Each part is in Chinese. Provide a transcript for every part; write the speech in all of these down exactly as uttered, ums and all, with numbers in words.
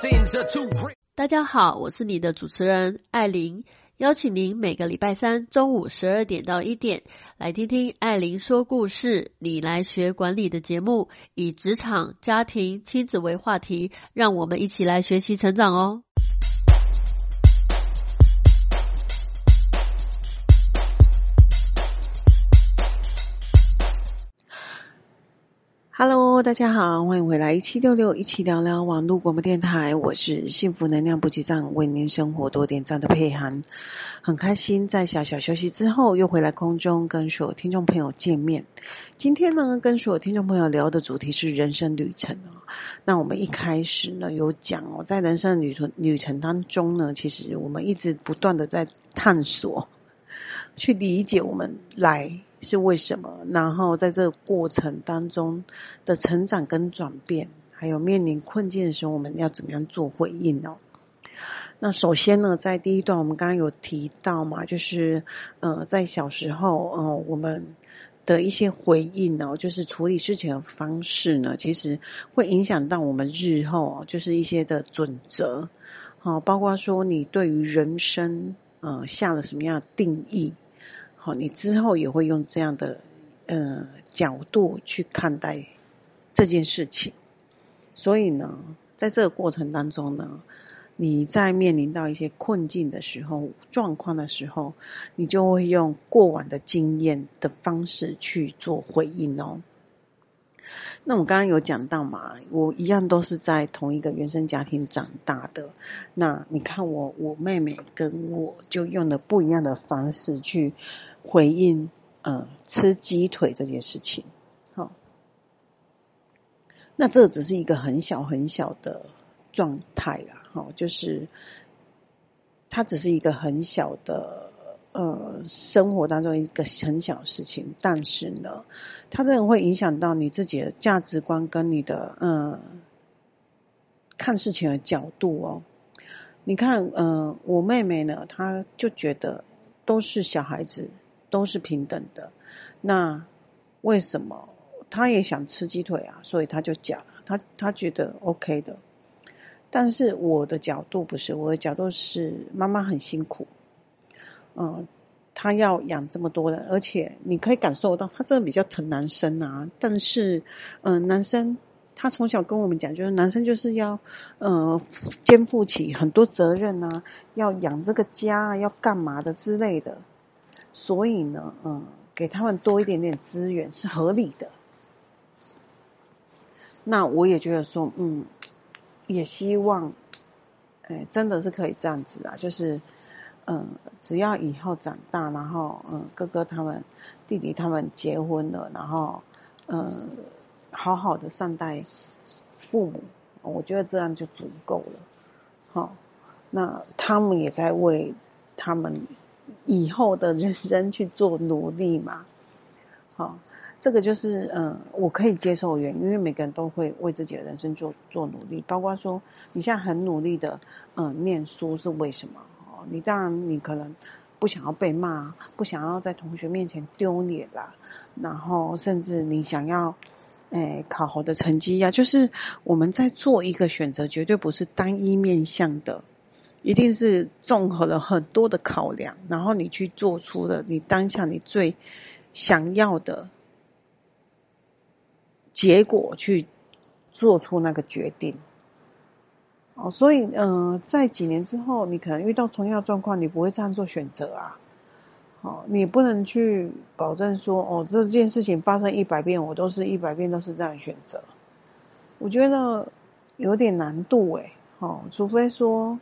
大家好，我是你的主持人艾琳，邀请您每个礼拜三中午十二点到一点来听听艾琳说故事，你来学管理的节目，以职场、家庭、亲子为话题，让我们一起来学习成长哦。 Hello， 大家好，欢迎回来一七六六一起聊聊网络广播电台，我是幸福能量补给站，为您生活多点赞的佩涵，很开心在小小休息之后又回来空中跟所有听众朋友见面。今天呢，跟所有听众朋友聊的主题是人生旅程哦。那我们一开始呢有讲哦，在人生旅程旅程当中呢，其实我们一直不断的在探索，去理解我们来是为什么，然后在这个过程当中的成长跟转变，还有面临困境的时候我们要怎么样做回应哦。那首先呢，在第一段我们刚刚有提到嘛，就是呃在小时候呃我们的一些回应哦，就是处理事情的方式呢，其实会影响到我们日后就是一些的准则哦，包括说你对于人生呃下了什么样的定义，好，你之后也会用这样的呃角度去看待这件事情。所以呢，在这个过程当中呢，你在面临到一些困境的时候、状况的时候，你就会用过往的经验的方式去做回应哦。那我刚刚有讲到嘛，我一样都是在同一个原生家庭长大的。那你看我，我妹妹跟我就用了不一样的方式去回应呃吃鸡腿这件事情。好，那这只是一个很小很小的状态啦，好，就是它只是一个很小的呃生活当中一个很小的事情，但是呢，它真的会影响到你自己的价值观跟你的呃看事情的角度哦。你看呃我妹妹呢，她就觉得都是小孩子，都是平等的，那为什么她也想吃鸡腿啊？所以她就讲了，她她觉得 OK 的。但是我的角度不是，我的角度是妈妈很辛苦，嗯，她要养这么多人，而且你可以感受到她真的比较疼男生啊。但是嗯、呃，男生他从小跟我们讲，就是男生就是要呃肩负起很多责任啊，要养这个家啊，要干嘛的之类的。所以呢，嗯，给他们多一点点资源是合理的。那我也觉得说，嗯，也希望，哎，真的是可以这样子啊，就是，嗯，只要以后长大，然后，嗯，哥哥他们、弟弟他们结婚了，然后，嗯，好好的善待父母，我觉得这样就足够了。好，那他们也在为他们以后的人生去做努力嘛。好，这个就是嗯，我可以接受的原因，因为每个人都会为自己的人生做做努力，包括说你现在很努力的嗯念书是为什么？哦，你当然你可能不想要被骂，不想要在同学面前丢脸啦，然后甚至你想要诶考好的成绩呀、啊，就是我们在做一个选择，绝对不是单一面向的。一定是综合了很多的考量，然后你去做出了你当下你最想要的结果，去做出那个决定。哦，所以嗯、呃，在几年之后，你可能遇到同样的状况，你不会这样做选择啊。哦，你不能去保证说，哦，这件事情发生一百遍，我都是一百遍都是这样选择。我觉得有点难度诶。哦，除非说。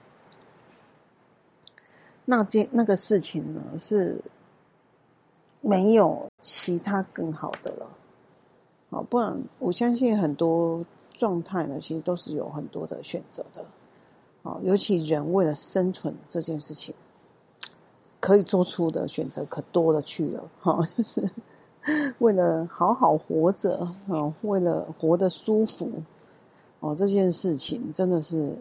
那件那个事情呢，是没有其他更好的了，好，不然我相信很多状态呢，其实都是有很多的选择的，好，尤其人为了生存这件事情，可以做出的选择可多了去了，好，就是为了好好活着，哦，为了活得舒服，哦，这件事情真的是，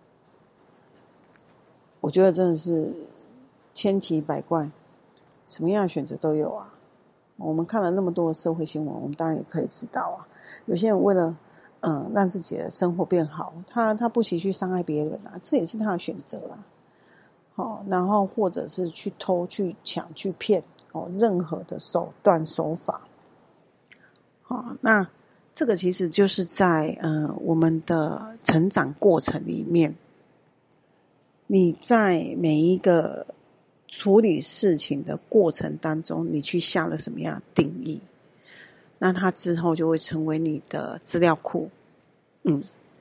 我觉得真的是。千奇百怪，什么样的选择都有啊。我们看了那么多的社会新闻，我们当然也可以知道啊。有些人为了嗯让自己的生活变好，他他不惜去伤害别人啊，这也是他的选择啊。好，然后或者是去偷、去抢、去骗，哦，任何的手段手法。好，那这个其实就是在呃我们的成长过程里面，你在每一个处理事情的过程当中，你去下了什么样的定义，那它之后就会成为你的资料库。嗯，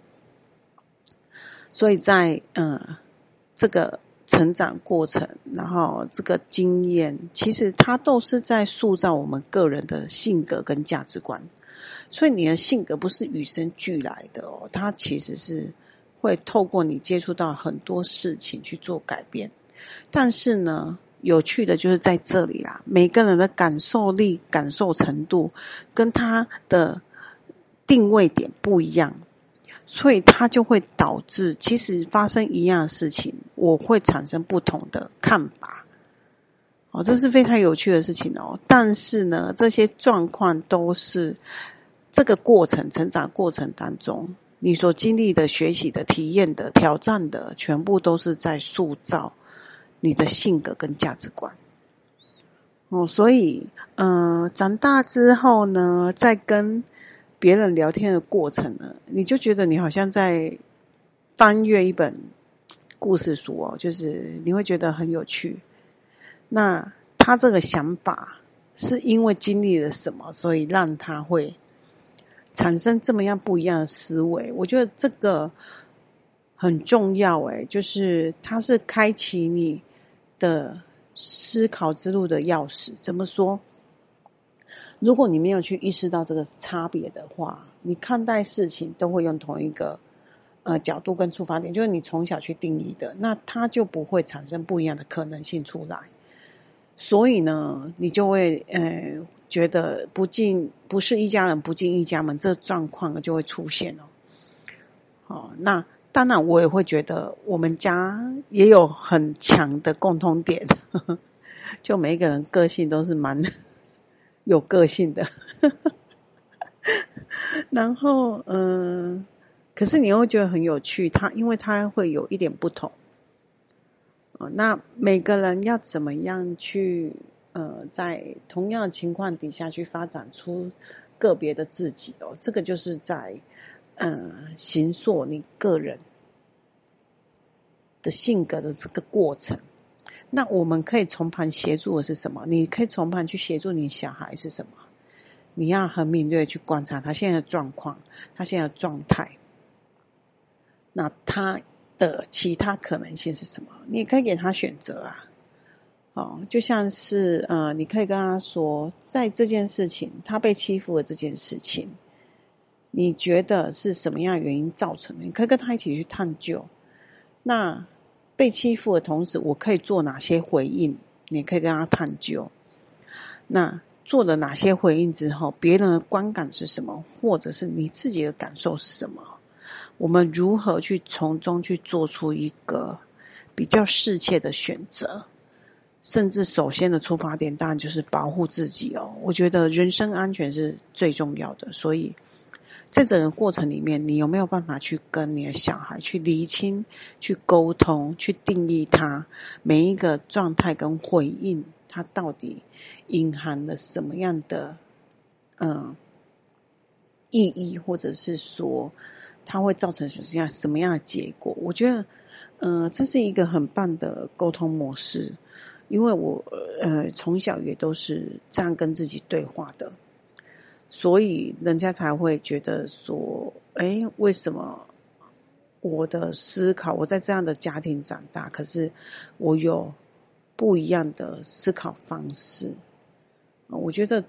所以在呃这个成长过程，然后这个经验，其实它都是在塑造我们个人的性格跟价值观。所以你的性格不是与生俱来的哦，它其实是会透过你接触到很多事情去做改变。但是呢，有趣的就是在这里啦，每个人的感受力、感受程度跟他的定位点不一样，所以它就会导致其实发生一样的事情，我会产生不同的看法。哦，这是非常有趣的事情哦。但是呢，这些状况都是这个过程成长过程当中你所经历的、学习的、体验的、挑战的，全部都是在塑造你的性格跟价值观。哦，所以呃长大之后呢，在跟别人聊天的过程呢，你就觉得你好像在翻阅一本故事书哦，就是你会觉得很有趣。那他这个想法是因为经历了什么，所以让他会产生这么样不一样的思维。我觉得这个很重要诶，就是它是开启你的思考之路的钥匙。怎么说？如果你没有去意识到这个差别的话，你看待事情都会用同一个呃角度跟出发点，就是你从小去定义的，那它就不会产生不一样的可能性出来。所以呢，你就会呃觉得不进不是一家人不进一家门，这状况就会出现哦。哦，那当然我也会觉得我们家也有很强的共通点，呵呵，就每一个人个性都是蛮有个性的，呵呵，然后嗯、呃，可是你又觉得很有趣，它因为它会有一点不同。哦，那每个人要怎么样去呃，在同样的情况底下去发展出个别的自己哦，这个就是在呃形塑你个人的性格的这个过程。那我们可以从旁协助的是什么？你可以从旁去协助你小孩是什么？你要很敏锐去观察他现在的状况，他现在的状态，那他的其他可能性是什么？你也可以给他选择啊。哦，就像是呃，你可以跟他说，在这件事情，他被欺负的这件事情，你觉得是什么样的原因造成的？你可以跟他一起去探究。那被欺负的同时，我可以做哪些回应？你可以跟他探究。那做了哪些回应之后，别人的观感是什么，或者是你自己的感受是什么？我们如何去从中去做出一个比较适切的选择？甚至首先的出发点当然就是保护自己哦。我觉得人身安全是最重要的，所以在整个过程里面，你有没有办法去跟你的小孩去厘清、去沟通、去定义他每一个状态跟回应，它到底隐含了什么样的嗯意义，或者是说它会造成什么样什么样的结果？我觉得呃这是一个很棒的沟通模式。因为我呃从小也都是这样跟自己对话的，所以人家才会觉得说，诶，为什么我的思考，我在这样的家庭长大，可是我有不一样的思考方式。我觉得